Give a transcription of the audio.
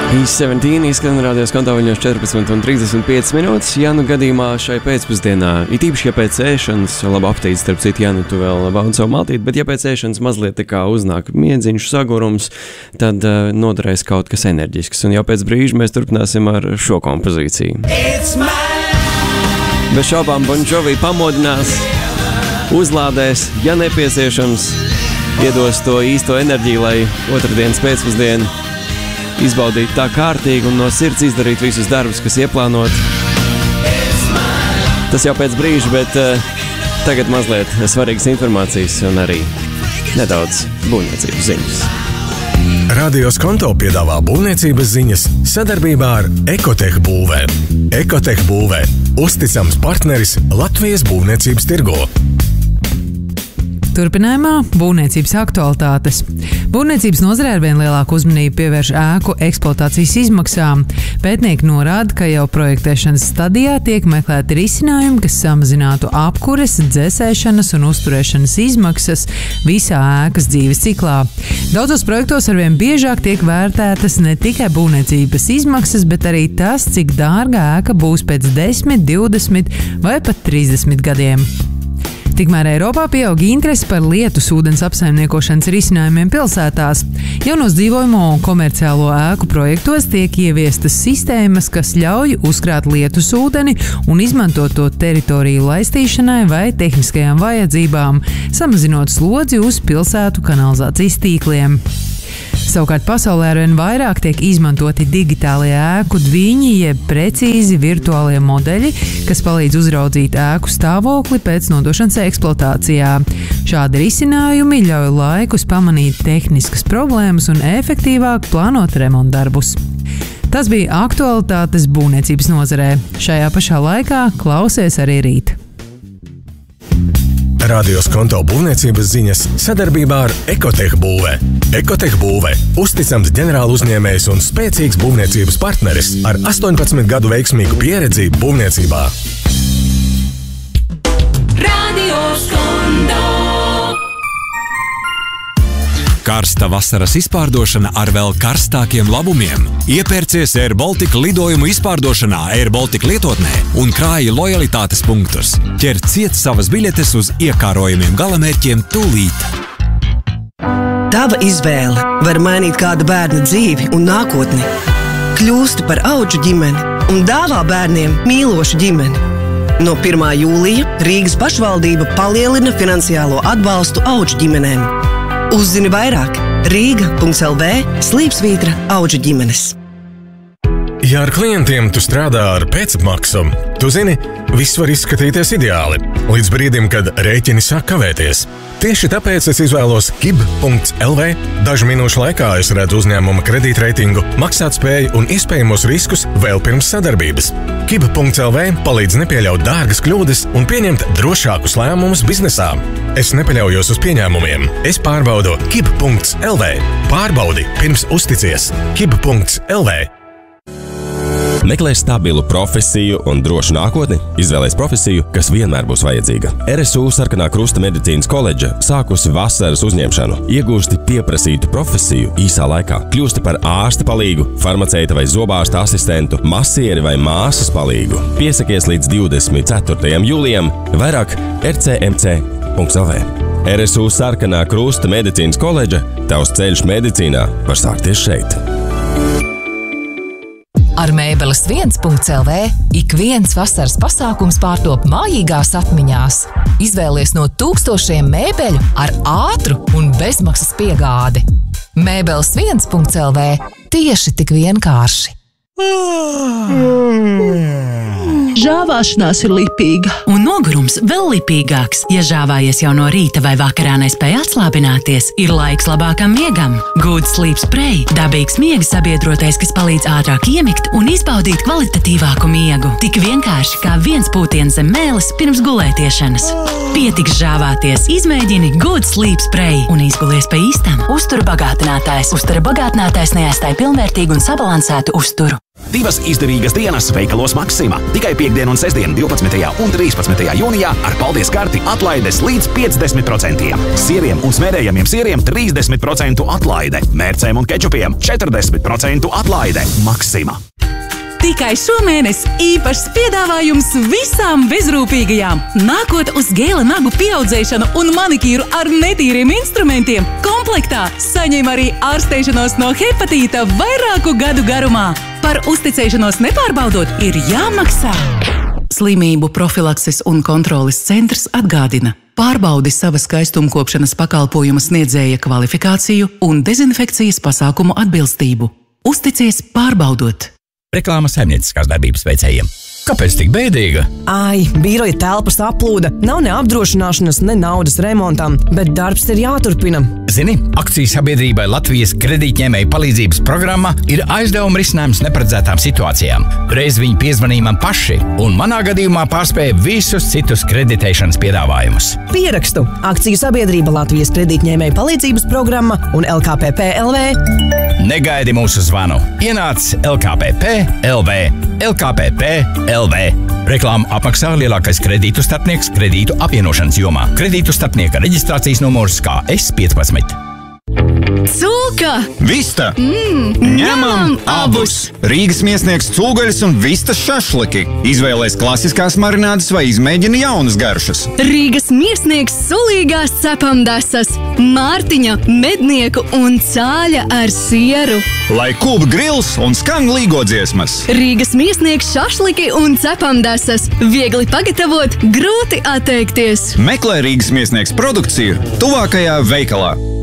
17 izskan rādījos kontāviņos 14:35 minūtes. Ja nu gadījumā šai pēcpusdienā, it īpaši, ja pēc ēšanas, labi aptīts, starp citu, ja nu tu vēl baudi savu maltīti, bet ja pēc ēšanas mazliet tā kā uznāk miedziņš, sagurums, tad noderēs kaut kas enerģisks. Un jau pēc brīža mēs turpināsim ar šo kompozīciju. Bez šaubām Bon Jovi pamodinās, uzlādēs, ja nepieciešams, iedos to īsto enerģiju, lai otrdienas pēcpusdienu izbaudīt tā kārtīgi un no sirds izdarīt visus darbus, kas ieplānot. Tas jau pēc brīža, bet tagad mazliet svarīgas informācijas un arī nedaudz būvniecības ziņas. Radios Konto piedāvā būvniecības ziņas sadarbībā ar Ekotech Būvē. Ekotech Būvē – uzticams partneris Latvijas būvniecības tirgo. Turpinājumā būvniecības aktualitātes. Būvniecības nozarē arvien lielāku uzmanību pievērš ēku eksploatācijas izmaksām. Pētnieki norāda, ka jau projektēšanas stadijā tiek meklēti risinājumi, kas samazinātu apkures, dzēsēšanas un uzturēšanas izmaksas visā ēkas dzīves ciklā. Daudzos projektos arvien biežāk tiek vērtētas ne tikai būvniecības izmaksas, bet arī tas, cik dārga ēka būs pēc 10, 20 vai pat 30 gadiem. Tikmēr Eiropā pieaug interese par lietus ūdens apsaimniekošanas risinājumiem pilsētās. Jaunos dzīvojamo un komerciālo ēku projektos tiek ieviestas sistēmas, kas ļauj uzkrāt lietus ūdeni un izmantot to teritoriju laistīšanai vai tehniskajām vajadzībām, samazinot slodzi uz pilsētu kanalizācijas tīkliem. Savukārt pasaulē arvien vairāk tiek izmantoti digitālie ēku dviņi, jeb precīzi virtuālie modeļi, kas palīdz uzraudzīt ēku stāvokli pēc nodošanas eksploatācijā. Šādi risinājumi ļauj laikus pamanīt tehniskas problēmas un efektīvāk plānot remontdarbus. Tas bija aktualitātes būvniecības nozarē. Šajā pašā laikā klausies arī rīt. Radios Konto būvniecības ziņas sadarbībā ar Ekotech Būvē. Ekotech Būvē – uzticams ģenerāla uzņēmējs un spēcīgs būvniecības partneris ar 18 gadu veiksmīgu pieredzi būvniecībā. Radios Konto. Karsta vasaras izpārdošana ar vēl karstākiem labumiem. Iepērcies Air Baltica lidojumu izpārdošanā Air Baltica lietotnē un krāji lojalitātes punktus. Ķer ciet savas biļetes uz iekārojumiem galamērķiem tūlīt. Tava izvēle var mainīt kāda bērna dzīvi un nākotni. Kļūsti par audžu ģimeni un dāvā bērniem mīlošu ģimeni. No 1. jūlija Rīgas pašvaldība palielina finansiālo atbalstu audžu ģimenēm. Uzzini vairāk Rīga.lv/audžu ģimenes. Ja ar klientiem tu strādā ar pēcapmaksu, tu zini, viss var izskatīties ideāli, līdz brīdim, kad rēķini sāk kavēties. Tieši tāpēc es izvēlos KIB.lv. Dažu minūšu laikā es redzu uzņēmuma kredītreitingu, maksātspēju un iespējamos riskus vēl pirms sadarbības. KIB.lv palīdz nepieļaut dārgas kļūdas un pieņemt drošākus lēmumus biznesā. Es nepaļaujos uz pieņēmumiem. Es pārbaudu KIB.lv. Pārbaudi pirms uzticies. KIB.lv. Meklē stabilu profesiju un drošu nākotni? Izvēlēs profesiju, kas vienmēr būs vajadzīga. RSU Sarkanā Krusta medicīnas koledža sākusi vasaras uzņemšanu. Iegūsti pieprasītu profesiju īsā laikā. Kļūsti par ārsta palīgu, farmaceita vai zobārsta asistentu, masieri vai māsas palīgu. Piesakies līdz 24. jūlijam. Vairāk rcmc.lv. RSU Sarkanā Krusta medicīnas koledža. Tavs ceļš medicīnā var sākties šeit. Ar Mēbeles 1.lv ik viens vasaras pasākums pārtop mājīgās atmiņās. Izvēlies no tūkstošiem mēbeļu ar ātru un bezmaksas piegādi. Mēbeles 1.lv tieši tik vienkārši. Žāvāšanās ir lipīga. Un nogurums vēl lipīgāks. Ja žāvājies jau no rīta vai vakarā nespēj atslābināties, ir laiks labākam miegam. Good Sleep Spray – dabīgs miega sabiedrotais, kas palīdz ātrāk iemigt un izbaudīt kvalitatīvāku miegu. Tik vienkārši kā viens pūtiens zem mēles pirms gulētiešanas. Pietiks žāvāties, izmēģini Good Sleep Spray un izgulies pa īstam. Uztura bagātinātājs. Uztura bagātinātājs neaizstāj pilnvērtīgu un sabalansētu uzturu. 2 izdevīgas dienas veikalos Maksima. Tikai piektdien un sestdien 12. un 13. jūnijā ar paldies karti atlaides līdz 50%. Sieriem un smērējamiem sieriem 30% atlaide. Mērcēm un kečupiem 40% atlaide. Maksima. Tikai šomēnes īpašs piedāvājums visām bezrūpīgajām. Nākot uz gēla nagu pieaudzēšanu un manikīru ar netīriem instrumentiem, komplektā saņem arī ārstēšanos no hepatīta vairāku gadu garumā. Par uzticēšanos nepārbaudot ir jāmaksā. Slimību profilakses un kontroles centrs atgādina. Pārbaudi sava skaistumkopšanas pakalpojuma sniedzēja kvalifikāciju un dezinfekcijas pasākumu atbilstību. Uzticies pārbaudot. Reklāma saimnieciskās darbības veicējiem. Kāpēc tik bēdīga? Ai, biroja telpas aplūda, nav ne apdrošināšanas, ne naudas remontam, bet darbs ir jāturpina. Zini, akciju sabiedrībai Latvijas kredītņēmēju palīdzības programma ir aizdevuma risinājums neparedzētām situācijām. Reiz viņi piezvanīja man paši, un manā gadījumā pārspēja visus citus kreditēšanas piedāvājumus. Pierakstu akciju sabiedrība Latvijas kredītņēmēju palīdzības programma un LKPP LV. Negaidi mūsu zvanu. Ienāc LKPP LV. LKPP LV. Reklāmu apmaksā lielākais kredītu starpnieks kredītu apvienošanas jomā. Kredītu starpnieka reģistrācijas numurs KS15. Cūka! Vista! Ņemam abus! Rīgas miesnieks cūgaļas un vistas šašliki. Izvēlēs klasiskās marinādes vai izmēģina jaunas garšas. Rīgas miesnieks sulīgās cepamdesas, Mārtiņa, mednieku un cāļa ar sieru. Lai kūp grils un skan līgo dziesmas. Rīgas miesnieks šašliki un cepamdesas. Viegli pagatavot, grūti atteikties. Meklē Rīgas miesnieks produkciju tuvākajā veikalā.